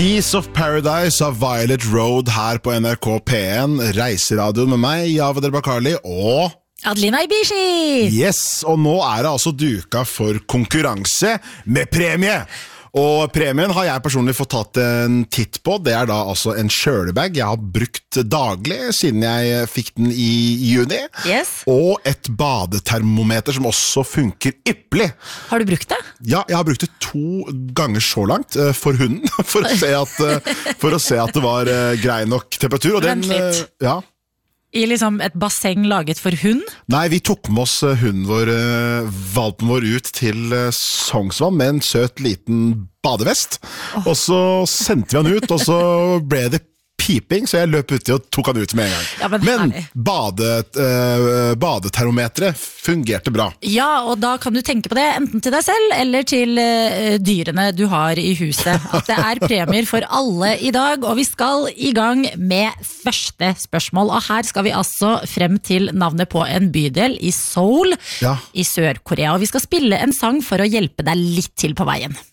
Piece of Paradise av Violet Road her på NRK P1, reiseradioen med meg, Javad El-Bakkali, og Adelina Ibishi! Yes, og nå det altså duka for konkurranse med premie! Og premien har jeg personlig fått tatt en titt på. Det da altså en kjølebag jeg har brukt daglig siden jeg fikk den i juni. Yes. Og et badetermometer som også funker ypperlig. Har du brukt det? Ja, jeg har brukt det 2 ganger så langt for hunden, for å se at det var grei nok temperatur. Og Vent litt. Ja. I liksom et basseng laget for hund? Nei, vi tok med oss hunden vår, valpen vår ut til Sognsvann med en søt liten badevest. Og så sendte vi han ut, og så ble det piping, så jeg løp uti og tok han ut med en gang. Ja, men badetermometeret fungerte bra. Ja, og da kan du tenke på det enten til deg selv eller til dyrene du har i huset. At det premier for alle i dag, og vi skal i gang med første spørsmål. Og her skal vi altså frem til navnet på en bydel i Seoul i Sør-Korea. Og vi skal spille en sang for å hjelpe deg litt til på veien.